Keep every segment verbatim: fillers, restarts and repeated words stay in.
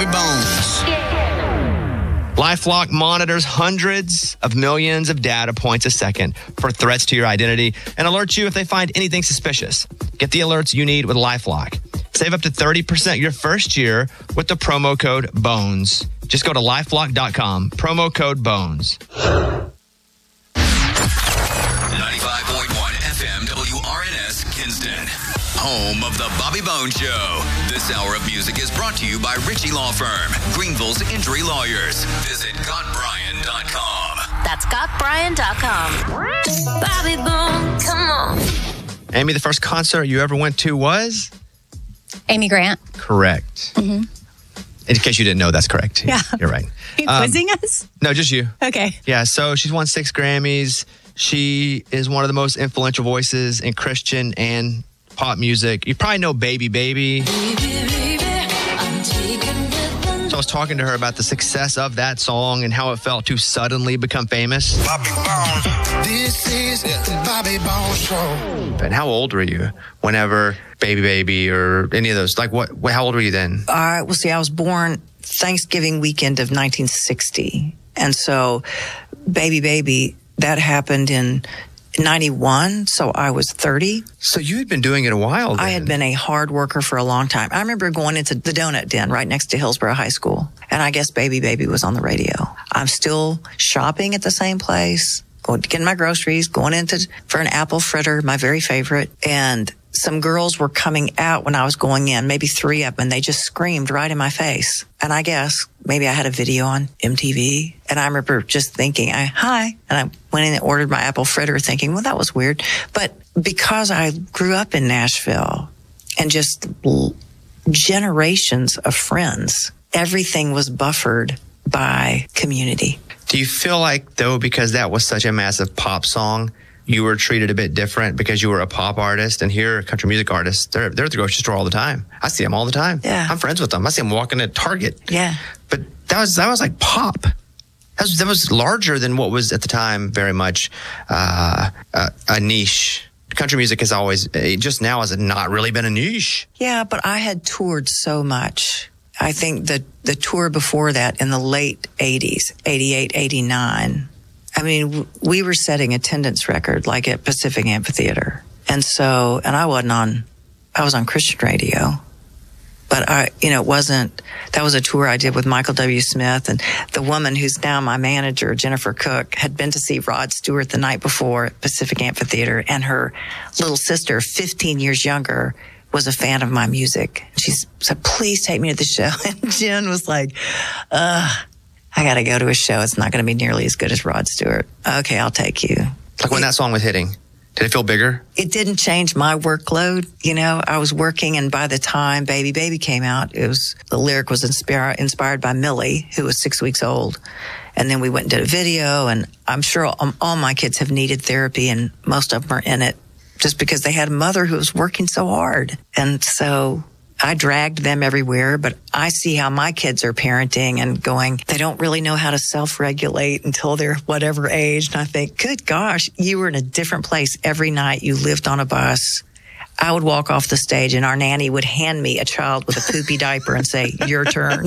Bobby Bones. LifeLock monitors hundreds of millions of data points a second for threats to your identity and alerts you if they find anything suspicious. Get the alerts you need with LifeLock. Save up to thirty percent your first year with the promo code BONES. Just go to lifelock dot com, promo code BONES. ninety-five point one F M W R N S Kinston, home of the Bobby Bones Show. This hour of music is brought to you by Ritchie Law Firm, Greenville's injury lawyers. Visit Scott Bryan dot com. That's Scott Bryan dot com. Bobby Bones, come on. Amy, the first concert you ever went to was? Amy Grant. Correct. Mm-hmm. In case you didn't know, that's correct. Yeah. You're right. Are you Um, quizzing us? No, just you. Okay. Yeah, so she's won six Grammys. She is one of the most influential voices in Christian and pop music. You probably know Baby Baby. So I was talking to her about the success of that song and how it felt to suddenly become famous. Bobby Bones. This is the Bobby Bones Show. And how old were you whenever Baby Baby or any of those? Like, what? How old were you then? Uh, well, see, I was born Thanksgiving weekend of nineteen sixty. And so Baby Baby, that happened in ninety-one, so I was thirty. So you had been doing it a while then. I had been a hard worker for a long time. I remember going into the Donut Den right next to Hillsborough High School, and I guess Baby Baby was on the radio. I'm still shopping at the same place, going getting my groceries, going into for an apple fritter, my very favorite, and some girls were coming out when I was going in, maybe three of them, and they just screamed right in my face. And I guess maybe I had a video on M T V. And I remember just thinking, I, hi. And I went in and ordered my apple fritter thinking, well, that was weird. But because I grew up in Nashville and just l- generations of friends, everything was buffered by community. Do you feel like, though, because that was such a massive pop song, you were treated a bit different because you were a pop artist, and here, country music artists, they're, they're at the grocery store all the time. I see them all the time. Yeah. I'm friends with them. I see them walking at Target. Yeah. But that was that was like pop. That was, that was larger than what was at the time very much uh, a, a niche. Country music has always, it just now has not really been a niche. Yeah, but I had toured so much. I think the, the tour before that in the late eighties, eighty-eight, eighty-nine, I mean, w- we were setting attendance record like at Pacific Amphitheater. And so, and I wasn't on, I was on Christian radio. But I, you know, it wasn't, that was a tour I did with Michael W. Smith, and the woman who's now my manager, Jennifer Cook, had been to see Rod Stewart the night before at Pacific Amphitheater, and her little sister, fifteen years younger, was a fan of my music. She said, please take me to the show. And Jen was like, uh, I got to go to a show. It's not going to be nearly as good as Rod Stewart. Okay, I'll take you. Like when that song was hitting, did it feel bigger? It didn't change my workload. You know, I was working, and by the time Baby Baby came out, it was, the lyric was inspired, inspired by Millie, who was six weeks old. And then we went and did a video, and I'm sure all, all my kids have needed therapy, and most of them are in it just because they had a mother who was working so hard. And so I dragged them everywhere, but I see how my kids are parenting and going, they don't really know how to self-regulate until they're whatever age. And I think, good gosh, you were in a different place every night. You lived on a bus. I would walk off the stage and our nanny would hand me a child with a poopy diaper and say, your turn.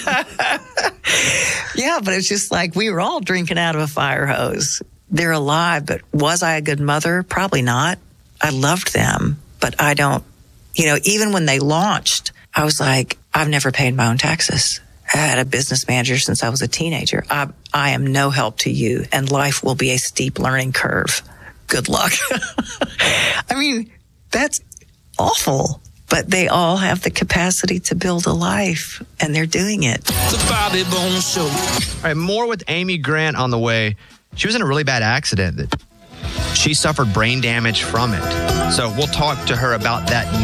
Yeah, but it's just like we were all drinking out of a fire hose. They're alive, but was I a good mother? Probably not. I loved them, but I don't, you know, even when they launched, I was like, I've never paid my own taxes. I had a business manager since I was a teenager. I, I am no help to you, and life will be a steep learning curve. Good luck. I mean, that's awful, but they all have the capacity to build a life, and they're doing it. The Bobby Bones Show. All right, more with Amy Grant on the way. She was in a really bad accident that she suffered brain damage from it. So we'll talk to her about that